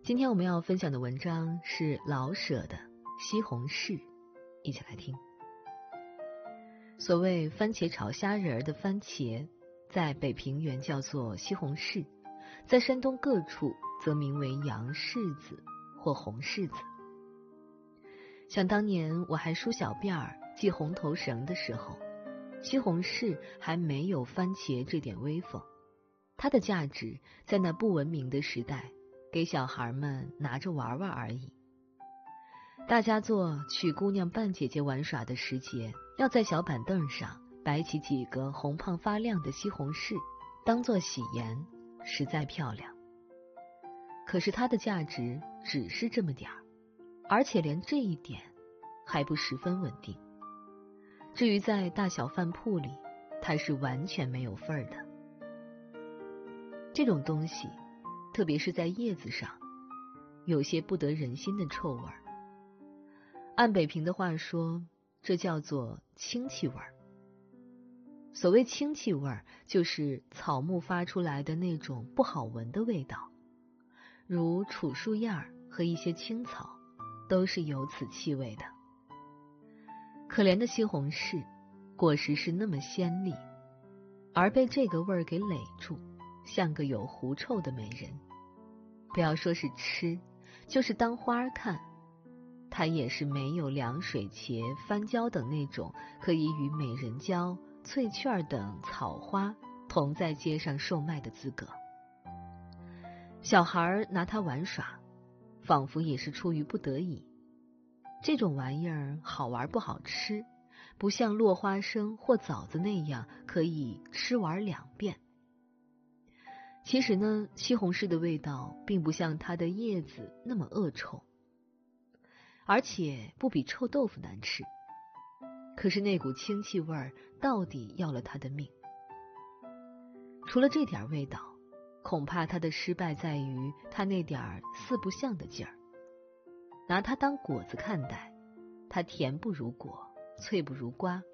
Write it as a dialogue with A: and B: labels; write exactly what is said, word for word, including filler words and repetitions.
A: 今天我们要分享的文章是老舍的《西红柿》，一起来听。所谓番茄炒虾仁的番茄，在北平原叫做西红柿，在山东各处则名为洋柿子或红柿子。想当年我还梳小辫儿系红头绳的时候，西红柿还没有番茄这点威风，它的价值在那不文明的时代给小孩们拿着玩玩而已。大家做娶姑娘扮姐姐玩耍的时节，要在小板凳上摆起几个红胖发亮的西红柿，当作喜颜，实在漂亮。可是它的价值只是这么点儿，而且连这一点还不十分稳定。至于在大小饭铺里，它是完全没有份儿的。这种东西，特别是在叶子上，有些不得人心的臭味儿。按北平的话说，这叫做清气味儿。所谓清气味儿，就是草木发出来的那种不好闻的味道，如楚树叶儿和一些青草，都是有此气味的。可怜的西红柿，果实是那么鲜丽，而被这个味儿给垒住，像个有狐臭的美人。不要说是吃，就是当花看，它也是没有凉水茄、番椒等那种可以与美人蕉、翠雀等草花同在街上售卖的资格。小孩拿它玩耍，仿佛也是出于不得已。这种玩意儿好玩不好吃，不像落花生或枣子那样可以吃玩两遍。其实呢，西红柿的味道并不像它的叶子那么恶臭，而且不比臭豆腐难吃。可是那股清气味儿到底要了它的命。除了这点味道，恐怕它的失败在于它那点四不像的劲儿。拿它当果子看待，它甜不如果，脆不如瓜，